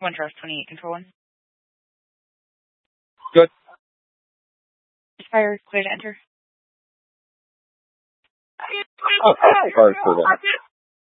One Trust 28, Control 1. Good. Fire, clear to enter. Okay, hard for that.